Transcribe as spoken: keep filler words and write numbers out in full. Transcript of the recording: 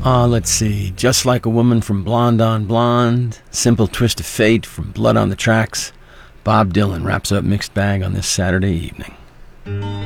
Uh, let's see. Just Like a Woman from Blonde on Blonde. Simple Twist of Fate from Blood on the Tracks. Bob Dylan wraps up Mixed Bag on this Saturday evening.